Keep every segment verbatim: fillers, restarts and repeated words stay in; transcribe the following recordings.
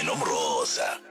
noMroza.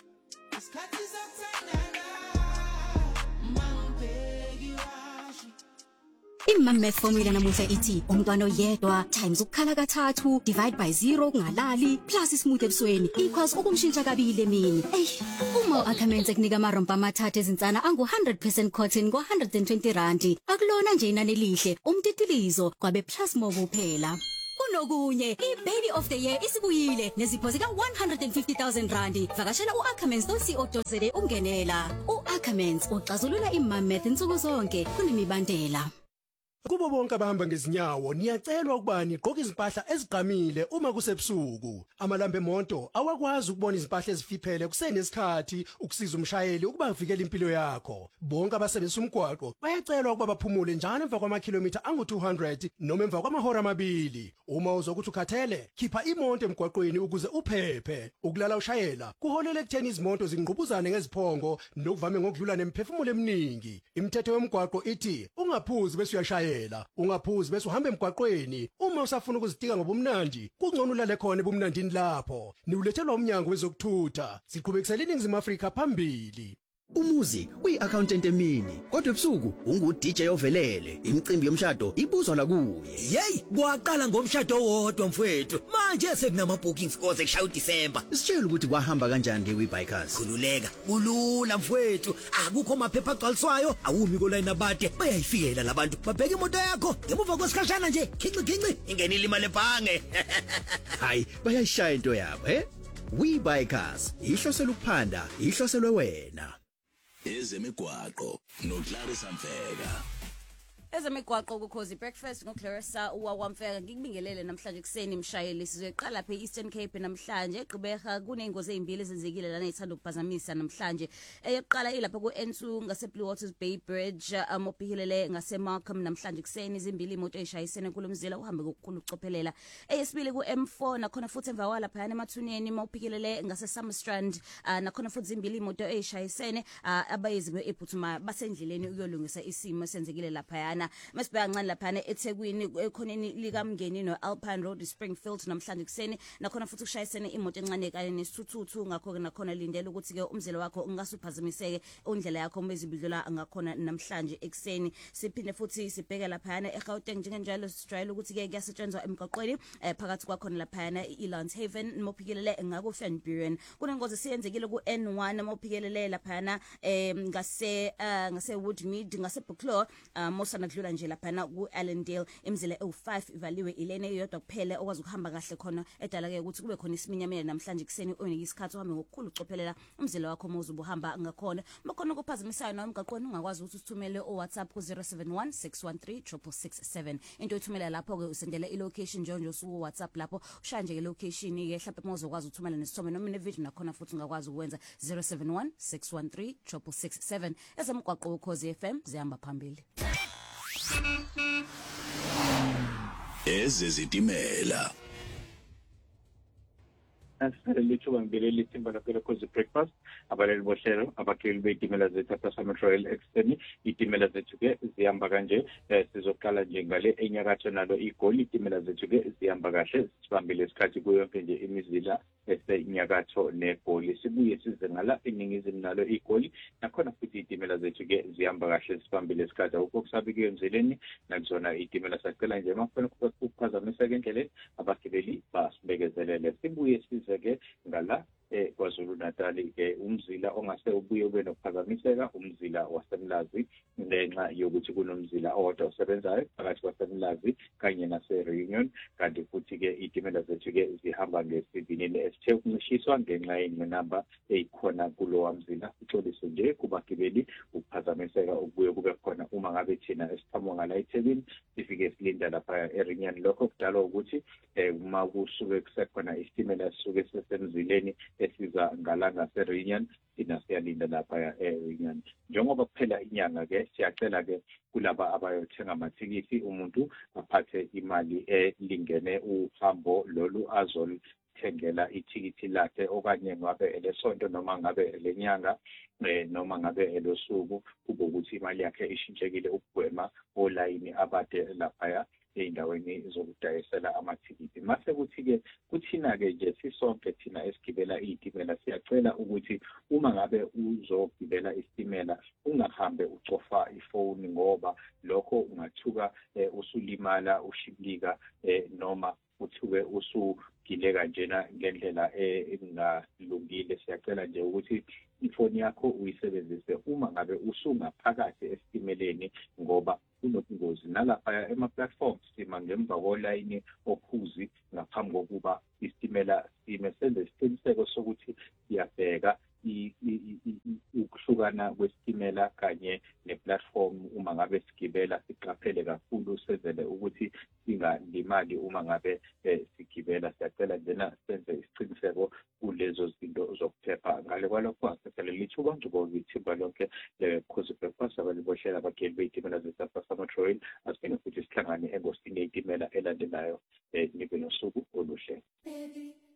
Imam formula namuhla ithi umntwana oyedwa times ukukhala kathathu divide by zero kungalali plus ismooth ebusweni equals ukumshintsha kabili emini. Ey, uma uAckermans ekunika amarompa amathathu ezinsana angu one hundred percent cotton ngo one hundred twenty rand. Akulona nje inani elihle, umtitilizo kwabe plus more kuphela. Kunokunye, iBaby of the Year isibuyile nezipho zika one hundred fifty thousand rand. Vakashela uAckermans dot co dot za ungenela. uAckermans uxazulula imam math insuku zonke kunemibandela. Kubo bonke abahamba ngezinyawo niyacelwa ukuba niqoke izimpahla ezigqamile uma kusebusuku. Amalambe emonto awakwazi ukubona izimpahla ezifiphele kusenesikhathi ukusiza umshayeli ukuba avikele impilo yakho. Bonke abasebenzisa umgwaqo bayacelwa ukuba baphumule njalo emva kwamakhilomitha angu two hundred noma emva kwamahora amabili. Uma uzokuthi ukhathele, khipha imoto emgwaqweni ukuze uphephe. Ukulala ushayela kuholela ekutheni izimoto zingqubuzane ngeziphongo nokuvame ngokudlula nemphefumulo eminingi. Imithetho yomgwaqo ithi ungaphuzi bese uyashayela. Ungaphuzi bese uhamba emgwaqweni. Uma usafuna ukuzitika ngobumnandi, kungcono ulale khona ebumnandini lapho. Niulethelwa umnyango wezokuthutha. Siqhubekisela iNingizimu Afrika phambili. Umuzi uyi-accountant emini, kodwa ebusuku ungu-D J ovelele. Imicimbi yomshado ibuzwa la kuye. Yey, kwaqala ngomshado owodwa mfowethu. Manje sekunama bookings koze kushaya uDisemba. Sitshela ukuthi kwahamba kanjani ngeWeBuycars. Khululeka, kulula mfowethu. Akukho maphepha agcwaliswayo, awumi koline abade. Bayayifikela labantu. Babheka imoto yakho, ngemuva kwesikhashana nje. Khinci khinci, ingenile imali ebhange. Hayi, bayayishaya into yabo, he? WeBuycars, ihlosela ukuphanda, ihloselwe wena. Ezemigwaqo noClarissa Mfeka. Ezemigwaqo kukhozi breakfast ngoClarissa uwawamfeka ngikubingelele namhlanje kuseni mshayeli sizoqala phe Eastern Cape namhlanje Gqeberha kunengozi ezimbili ezenzekile lana ithanda ukuphazamisa namhlanje eyokuqala ilapha ku N two ngase Blue Waters Bay Bridge amobhihilele ngase Markham namhlanje kuseni izimbili imoto eshayisene kulomzila uhambe ngokukhulu ucophelela eyesibili ku M four nakhona futhi emva kwala phana emathuneni mawuphikilele ngase Summerstrand nakhona futhi izimbili imoto eshayisene abayizimo ephuthumayo basendleleni ukuyolungisa isimo senzekile lapha masibheka kancane lapha eThekwini ekhoneni likamngeni noAlpine Road Springfield namhlanje kuseni nakhona futhi kushayisene imoto encane kanye nesithuthuthu ngakho ke nakhona lindele ukuthi ke umzila wakho ungasuphazamiseke indlela yakho mezibidlula ngakhona namhlanje ekseni siphinde futhi sibheke lapha eGauteng njengenjalo sijayela ukuthi ke kuyasetshenzwa emgaqweni phakathi kwakhona lapha eLands Haven mophikilele ngako Fanburen kunengozi siyenzekile ku N one mophikelele lapha ngase ngase Woodmead ngase Bucklaw mosana dlula nje lapha ku Allendale imizila ewu five ivaliwe ilene eyodwa kuphela okwazi ukuhamba kahle khona edala ke ukuthi kube khona isiminyamene namhlanje kuseni oyinika isikhathi uhambe ngokukhulu ucophelela umzila wakho mozuba uhamba ngakhona makhona ukuphazamisayo na umgaqweni ungakwazi ukuthi uthumele o WhatsApp ku zero seven one six one three six six seven into ithumela lapho ke usendela ilocation njonjo su WhatsApp lapho ushaya nje ilocation ke mhlawumbe mozokwazi ukuthumela nesithombe noma nevideo nakhona futhi ungakwazi ukwenza zero seven one six one three six six seven ezemgwaqo ukhozi F M zihamba phambili. Ezezitimela Asalithuba ngibelele isimba lakho kozi breakfast abaleli bohlelo abakeli betimela zethu apha Metro Exteni itimela zethu ke zihamba kanje sizoqala nje ngale enyakatho nalo igoli itimela zethu ke zihamba kahle sibambile isikhathi kuyo yonke nje imizila esenyakatho negoli sibuye size ngala eningizimu nalo igoli nakhona futhi itimela zethu ke zihamba kahle sibambile isikhathi ukukusabike emzeleni nakuzona itimela sacela nje mafuna ukuphazamisa endleleni abagibeli basibekezelele sibuye size ke ngala eh kwaZulu Natal ke umzila ongase ubuye ube nokuphazamiseka umzila waseMlazi ngenxa yokuthi kunomzila owodwa osebenzayo phakathi kwaseMlazi kanye nase Reunion kanti futhi ke itimela zethu ke zihamba ngesivinini esithe ukuncishiswa ngenxa yenamba eyikhona kulowa mzila uxolise nje kubagibeli ukuphazamiseka ukubuye kube khona uma ngabe thina esiphamo ngala eThekwini sifike silinda lapha eReunion lokho kudala ukuthi eh uma kusuke kusekhona isitimela sisuke sesemzileni esiza ngalanga seReunion thina siyalinda lapha eReunion njengoba kuphela inyanga ke siyacela ke kulaba abayothenga amathikisi umuntu aphathe imali elingene uhambo lolu azol thengela ithikithi lakhe okanye ngabe elesonto noma ngabe elenyanga eh noma ngabe elosuku kube ukuthi imali yakhe ishintshekile ukugwema olayini abade lapha ey'ndaweni zokudayisela amathikithi. Mase kuthi-ke kuthina-ke nje sisonke thina esigibela iy'timela siyacela ukuthi uma ngabe uzogibela isitimela ungahambe ucofa ifoni ngoba lokho ungathuka eh, usulimala ushibilika eh, noma uthuke usugileka njena ngendlela engalungile. Siyacela nje ukuthi ifoni yakho uyisebenzise uma ngabe usungaphakathi esitimeleni ngoba kunobungozi nalapha ema-platforms sima ngemva kolayini ophuzi ngaphambi kokuba isitimela sime. Senze isiqiniseko sokuthi siyabheka ukuhlukana kwesitimela kanye ne-platform uma ngabe sigibela, siqaphele kakhulu senzele ukuthi singalimali uma ngabe eh, sigibela. Siyacela njena senze isiqiniseko kulezo zinto zokuphepha. Ngale kwalokho asesele lithuba njengoba ithimba lonke le-Khosi Breakfast abalibohlela abageli bey'timela ze-Surfers Amatroil asibheke futhi sihlangane engosini yey'timela elandelayo eh, nibe nosuku oluhle.